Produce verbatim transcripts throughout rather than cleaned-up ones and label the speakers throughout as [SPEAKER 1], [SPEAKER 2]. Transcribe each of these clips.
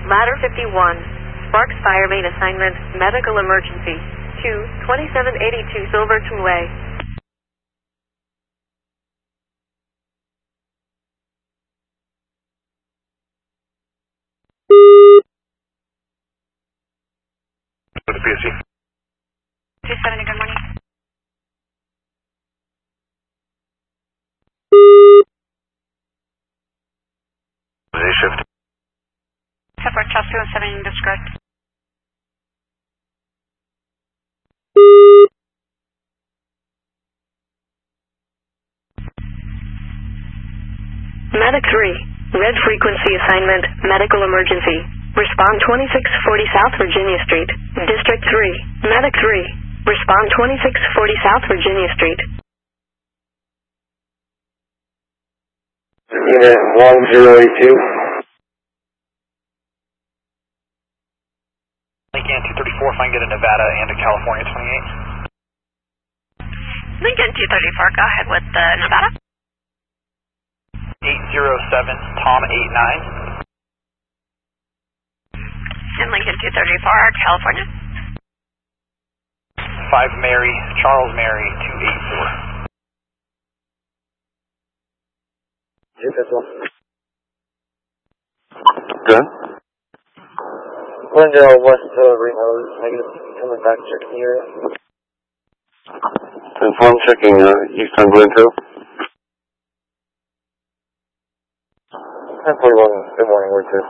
[SPEAKER 1] Ladder fifty-one, Sparks Fire Main Assignment, Medical Emergency, two twenty-seven eighty-two Silverton Way.
[SPEAKER 2] With the P S C.
[SPEAKER 1] two seventy, good morning.
[SPEAKER 2] Day shift.
[SPEAKER 1] Separate Chelsea one seventy, that's correct. Medic three, Red Frequency Assignment, Medical Emergency. Respond twenty-six forty South Virginia Street. District three, Medic three. Respond twenty-six forty South Virginia Street.
[SPEAKER 3] Unit one zero eight two.
[SPEAKER 4] Lincoln two thirty-four, if I can get a Nevada and a California twenty-eight.
[SPEAKER 1] Lincoln two thirty-four, go ahead with the Nevada.
[SPEAKER 4] eight zero seven, Tom eight nine.
[SPEAKER 1] And Lincoln two thirty-four, California.
[SPEAKER 4] five Mary, Charles Mary two eight four.
[SPEAKER 3] Yes, that's all.
[SPEAKER 2] Good.
[SPEAKER 3] Glendale West uh, Reno, negative, coming back, checking the area.
[SPEAKER 2] Inform checking uh, Eastern Glen two.
[SPEAKER 3] ten forty-one, good morning, word two.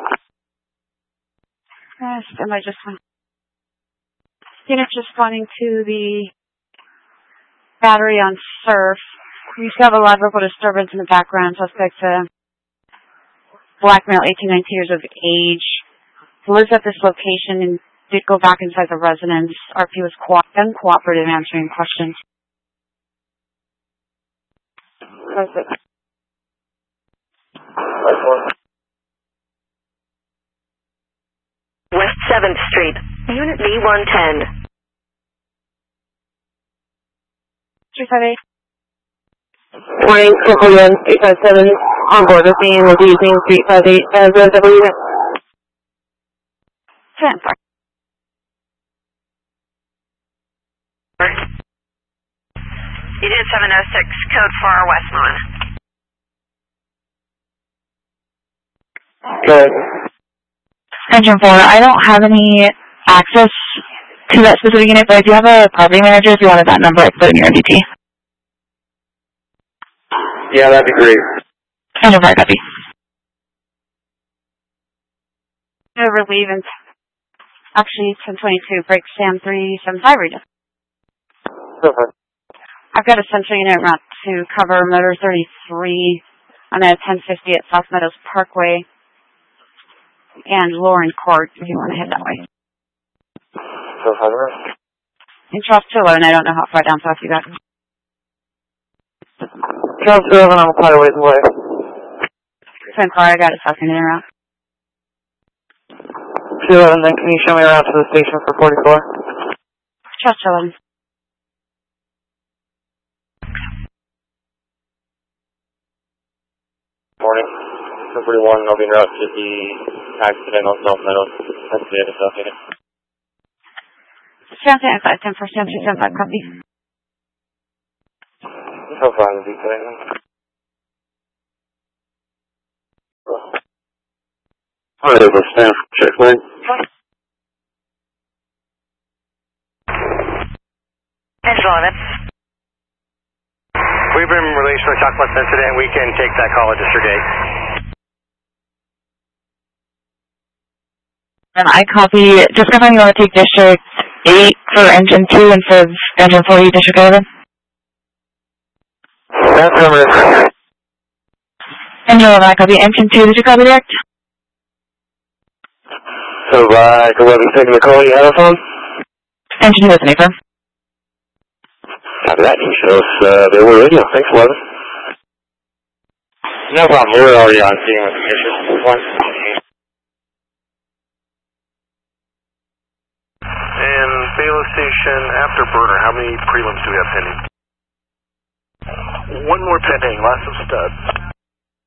[SPEAKER 5] Uh, standby just one. Units responding to the battery on Surf. We still have a live vocal disturbance in the background. Suspect uh, black male, eighteen, nineteen years of age. Lives at this location and did go back inside the residence. R P was co- uncooperative answering questions. That's it.
[SPEAKER 3] That's one.
[SPEAKER 1] West seventh Street, Unit B one ten.
[SPEAKER 5] three five eight.
[SPEAKER 6] Morning, Circle One, eight five seven, on board with me, and we'll be using three five eight as a W unit.
[SPEAKER 5] ten four.
[SPEAKER 1] Unit seven oh six, code for Westmont.
[SPEAKER 3] Good.
[SPEAKER 6] Engine four, I don't have any access to that specific unit, but I do have a property manager. If you wanted that number, I can put it in your M D T.
[SPEAKER 3] Yeah, that'd be great.
[SPEAKER 6] Engine four, copy.
[SPEAKER 5] Over leave and actually ten twenty-two, break Sam three seventy-five read.
[SPEAKER 3] So far.
[SPEAKER 5] I've got a central unit route to cover motor thirty-three on a ten fifty at South Meadows Parkway and Lauren Court if you want to head that way.
[SPEAKER 3] So far.
[SPEAKER 5] In Charles two eleven, I don't know how far down south you got.
[SPEAKER 3] Charles two eleven, I'm quite a ways away.
[SPEAKER 5] ten car, I got a South Indian route.
[SPEAKER 3] two eleven, then can you show me around to the station for forty-four?
[SPEAKER 5] Charles two eleven.
[SPEAKER 3] Morning. ten forty-one, I'll be en route to the accident on South Meadows. That's the other South Unit.
[SPEAKER 5] Sam ten five, ten four, Sam two seven five, copy.
[SPEAKER 3] So far, the V today.
[SPEAKER 2] Alright, over staff check line.
[SPEAKER 1] Angela, that's
[SPEAKER 4] We've been released for a Chocolate incident, and we can take that call at District eight.
[SPEAKER 6] And I copy, just confirm you want to take District eight for Engine two instead of Engine four, you District eleven?
[SPEAKER 3] That's affirmative.
[SPEAKER 6] Engine eleven, I copy. Engine two, did you copy direct?
[SPEAKER 3] So, by eleven, taking the call, you have a phone?
[SPEAKER 6] Engine two, that's an affirm.
[SPEAKER 3] Copy that, you show us, uh, they were radio. Thanks, eleven. No problem, we're already on scene with the mission. One.
[SPEAKER 2] And Baylor Station, Afterburner, how many prelims do we have pending?
[SPEAKER 4] One more pending, lots of studs.